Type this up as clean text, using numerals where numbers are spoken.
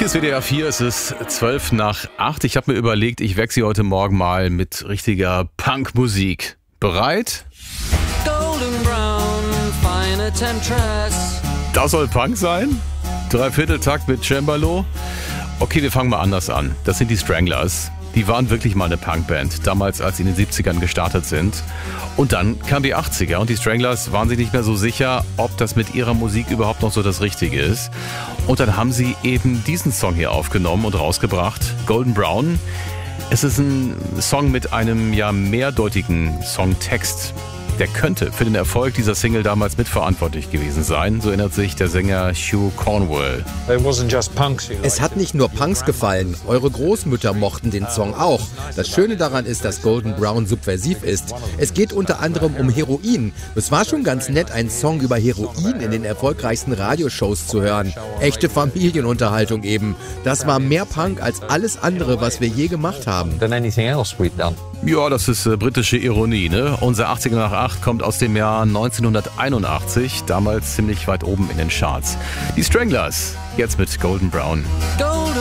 Hier ist WDR 4, es ist 7:55. Ich habe mir überlegt, ich wecke Sie heute Morgen mal mit richtiger Punkmusik. Bereit? Golden Brown, fine temptress. Das soll Punk sein? Dreivierteltakt mit Cembalo? Okay, wir fangen mal anders an. Das sind die Stranglers. Die waren wirklich mal eine Punkband, damals als sie in den 70ern gestartet sind. Und dann kamen die 80er und die Stranglers waren sich nicht mehr so sicher, ob das mit ihrer Musik überhaupt noch so das Richtige ist. Und dann haben sie eben diesen Song hier aufgenommen und rausgebracht, Golden Brown. Es ist ein Song mit einem ja mehrdeutigen Songtext. Der könnte für den Erfolg dieser Single damals mitverantwortlich gewesen sein, so erinnert sich der Sänger Hugh Cornwell. Es hat nicht nur Punks gefallen, eure Großmütter mochten den Song auch. Das Schöne daran ist, dass Golden Brown subversiv ist. Es geht unter anderem um Heroin. Es war schon ganz nett, einen Song über Heroin in den erfolgreichsten Radioshows zu hören. Echte Familienunterhaltung eben. Das war mehr Punk als alles andere, was wir je gemacht haben. Ja, das ist britische Ironie, ne? Unser 80er nach 8 kommt aus dem Jahr 1981, damals ziemlich weit oben in den Charts. Die Stranglers, jetzt mit Golden Brown. Golden